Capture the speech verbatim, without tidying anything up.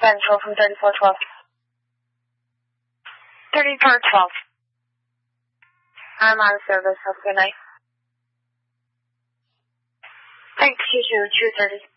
Central from thirty-four twelve. thirty-four twelve. I'm on service. Have a good night. Thanks, you too. two thirty.